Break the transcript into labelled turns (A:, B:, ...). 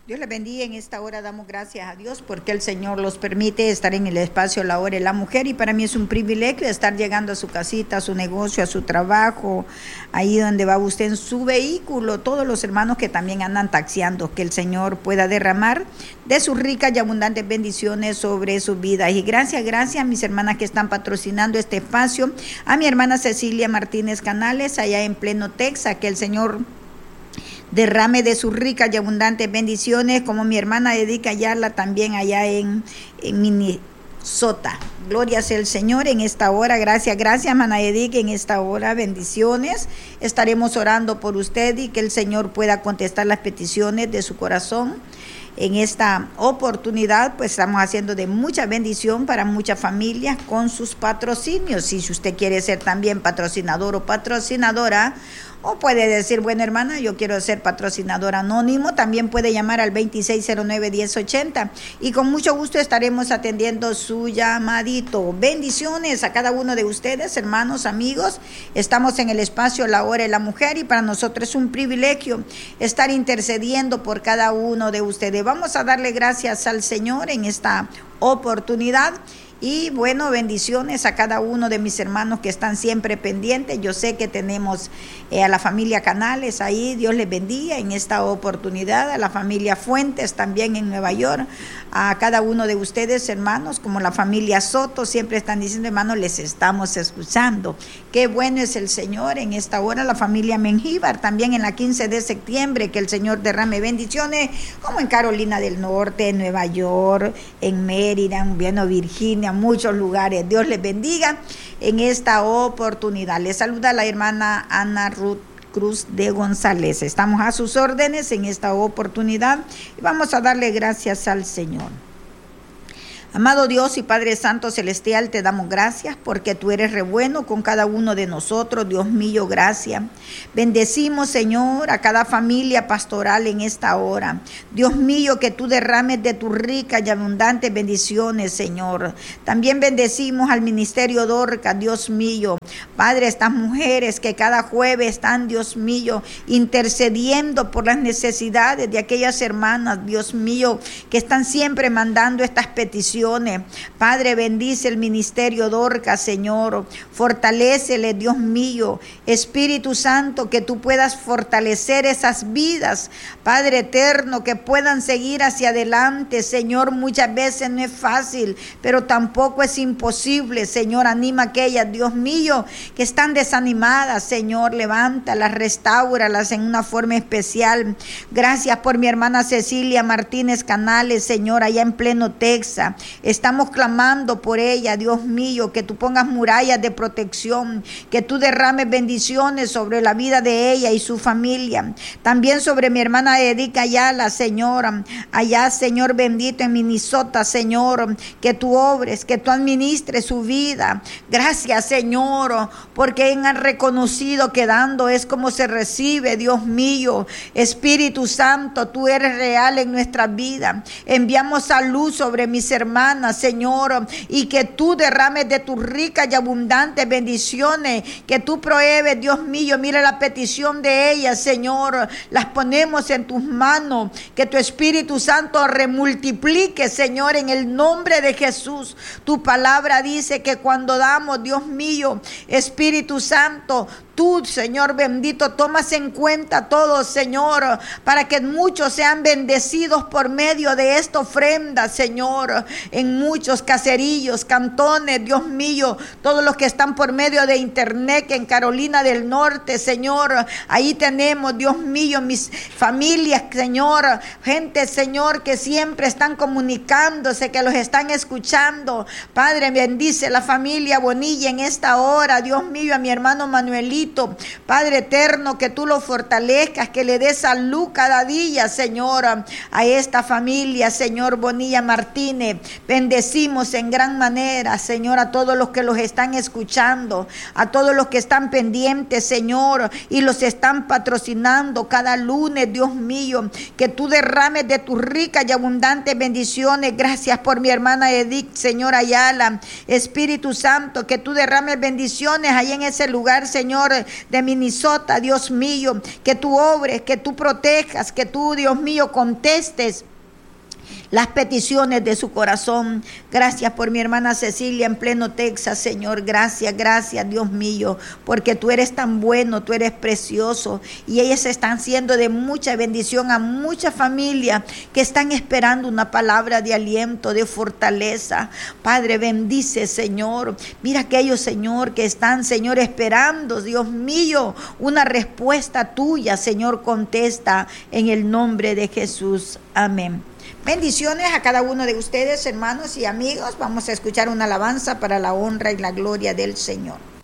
A: Dios les bendiga. En esta hora damos gracias a Dios porque el Señor los permite estar en el espacio La Hora de la Mujer, y para mí es un privilegio estar llegando a su casita, a su negocio, a su trabajo, ahí donde va usted en su vehículo, todos los hermanos que también andan taxiando, que el Señor pueda derramar de sus ricas y abundantes bendiciones sobre sus vidas. Y gracias a mis hermanas que están patrocinando este espacio, a mi hermana Cecilia Martínez Canales, allá en Pleno Texas, que el Señor derrame de sus ricas y abundantes bendiciones, como mi hermana Edith Ayala también allá en Minnesota. Gloria sea el Señor en esta hora. Gracias, hermana Edith, en esta hora. Bendiciones. Estaremos orando por usted y que el Señor pueda contestar las peticiones de su corazón. En esta oportunidad, pues estamos haciendo de mucha bendición para muchas familias con sus patrocinios. Si usted quiere ser también patrocinador o patrocinadora, o puede decir, bueno, hermana, yo quiero ser patrocinador anónimo, también puede llamar al 2609-1080 y con mucho gusto estaremos atendiendo su llamadito. Bendiciones a cada uno de ustedes, hermanos, amigos. Estamos en el espacio La Hora de la Mujer y para nosotros es un privilegio estar intercediendo por cada uno de ustedes. Vamos a darle gracias al Señor en esta oportunidad. Y bueno, bendiciones a cada uno de mis hermanos que están siempre pendientes. Yo sé que tenemos a la familia Canales ahí, Dios les bendiga en esta oportunidad, a la familia Fuentes también en Nueva York, a cada uno de ustedes, hermanos, como la familia Soto, siempre están diciendo, hermanos, les estamos escuchando. Qué bueno es el Señor en esta hora. La familia Mengíbar también en la 15 de septiembre, que el Señor derrame bendiciones, como en Carolina del Norte, en Nueva York, en Maryland, bueno, Virginia, muchos lugares. Dios les bendiga en esta oportunidad. Les saluda la hermana Ana Ruth Cruz de González. Estamos a sus órdenes en esta oportunidad y vamos a darle gracias al Señor. Amado Dios y Padre Santo Celestial, te damos gracias porque tú eres re bueno con cada uno de nosotros. Dios mío, gracias. Bendecimos, Señor, a cada familia pastoral en esta hora. Dios mío, que tú derrames de tus ricas y abundantes bendiciones, Señor. También bendecimos al Ministerio Dorca, Dios mío. Padre, estas mujeres que cada jueves están, Dios mío, intercediendo por las necesidades de aquellas hermanas, Dios mío, que están siempre mandando estas peticiones. Padre, bendice el Ministerio Dorca, Señor. Fortalécele, Dios mío. Espíritu Santo, que tú puedas fortalecer esas vidas, Padre eterno, que puedan seguir hacia adelante, Señor. Muchas veces no es fácil, pero tampoco es imposible, Señor. Anima a aquellas, Dios mío, que están desanimadas, Señor. Levántalas, restáuralas en una forma especial. Gracias por mi hermana Cecilia Martínez Canales, Señor, allá en Pleno Texas. Estamos clamando por ella, Dios mío, que tú pongas murallas de protección, que tú derrames bendiciones sobre la vida de ella y su familia. También sobre mi hermana Edith Ayala, Señor, allá, Señor bendito, en Minnesota, Señor, que tú obres, que tú administres su vida. Gracias, Señor, porque han reconocido que dando es como se recibe, Dios mío. Espíritu Santo, tú eres real en nuestra vida. Enviamos salud sobre mis hermanas, Señor, y que tú derrames de tus ricas y abundantes bendiciones, que tú prohíbes, Dios mío. Mira la petición de ellas, Señor, las ponemos en tus manos, que tu Espíritu Santo remultiplique, Señor, en el nombre de Jesús. Tu palabra dice que cuando damos, Dios mío, Espíritu Santo, tú, Señor bendito, tomas en cuenta todo, Señor, para que muchos sean bendecidos por medio de esta ofrenda, Señor, en muchos caserillos, cantones, Dios mío, todos los que están por medio de internet, en Carolina del Norte, Señor, ahí tenemos, Dios mío, mis familias, Señor, gente, Señor, que siempre están comunicándose, que los están escuchando. Padre, bendice la familia Bonilla en esta hora, Dios mío, a mi hermano Manuelito, Padre eterno, que tú lo fortalezcas, que le des salud cada día, Señor, a esta familia, Señor Bonilla Martínez. Bendecimos en gran manera, Señor, a todos los que los están escuchando, a todos los que están pendientes, Señor, y los están patrocinando cada lunes, Dios mío, que tú derrames de tus ricas y abundantes bendiciones. Gracias por mi hermana Edith, Señor Ayala. Espíritu Santo, que tú derrames bendiciones ahí en ese lugar, Señor, de Minnesota, Dios mío, que tú obres, que tú protejas, que tú, Dios mío, contestes las peticiones de su corazón. Gracias por mi hermana Cecilia en pleno Texas, Señor. Gracias, gracias, Dios mío, porque tú eres tan bueno, tú eres precioso, y ellas están siendo de mucha bendición a muchas familias que están esperando una palabra de aliento, de fortaleza. Padre, bendice, Señor. Mira aquellos, Señor, que están, Señor, esperando, Dios mío, una respuesta tuya, Señor. Contesta en el nombre de Jesús. Amén. Bendiciones a cada uno de ustedes, hermanos y amigos. Vamos a escuchar una alabanza para la honra y la gloria del Señor.